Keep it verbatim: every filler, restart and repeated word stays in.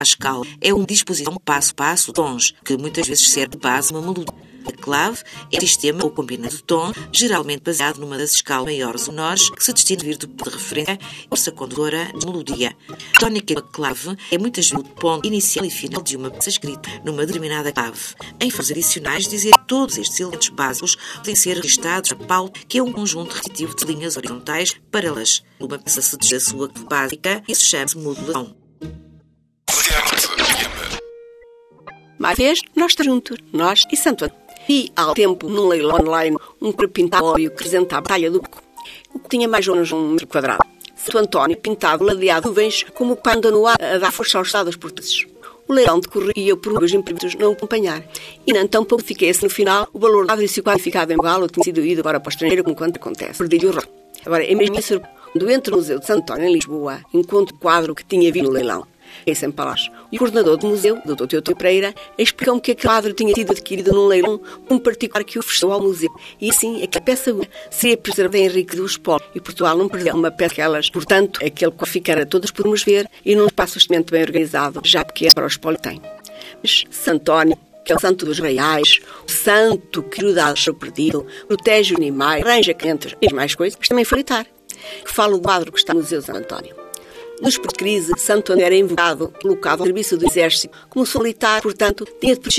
A escala é uma disposição passo a passo de tons, que muitas vezes serve de base uma melodia. A clave é um sistema ou combinado de tons, geralmente baseado numa das escalas maiores ou menores, que se destina a vir do ponto de referência e força condutora de melodia. A tónica de uma clave é muitas vezes o ponto inicial e final de uma peça escrita numa determinada clave. Em fases adicionais, dizer que todos estes elementos básicos podem ser registados na pauta, que é um conjunto repetitivo de linhas horizontais paralelas. Uma peça se diz a sua clave básica, isso chama-se modulação. Mais vez, nós estamos juntos, nós e Santo Antônio. Vi há tempo, num leilão online, um quadro pintado óleo que representa a Batalha do Beco. O que tinha mais ou menos um metro quadrado. Santo Antônio pintado ladeado de nuvens, como o pano anda no ar a dar força aos estados portugueses. O leilão decorria e eu, por meus imprevistos, não o acompanhar. E não tão pouco fiquei assim no final, o valor dado e se o qualificado em Portugal tinha sido ido agora para o estrangeiro, como quanto acontece. Perdi-lhe o rosto. Agora, é mesmo isso, quando entro no Museu de Santo Antônio, em Lisboa, encontro o quadro que tinha vindo no leilão. Fiquei sem palavras. O coordenador do museu, doutor Teodoro Pereira, explicou-me que aquele quadro tinha sido adquirido num leilão um particular que o ofereceu ao museu. E assim, aquela peça seria preservada em Henrique dos Polos. E Portugal não perdeu uma peça daquelas. Portanto, aquele que ficara todos podemos ver e num espaço extremamente bem organizado, já pequeno para o espólio tem. Mas Santo Antônio, que é o santo dos reais, o santo que o dá ao perdido, protege os animais, arranja clientes e mais coisas, mas também militar, que fala do quadro que está no Museu de Santo Antônio. Nos por crise, Santo Antônio era invocado, colocado ao serviço do exército, como solitário, portanto, tinha de proteger